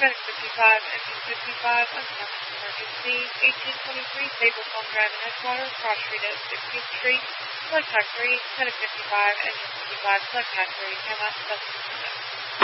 Medic 55, engine 55, unconscious emergency, 1823 Stablefone Drive in Edgewater, cross street at 16th Street, select factory, Medic 55, engine 55, select factory, came out 7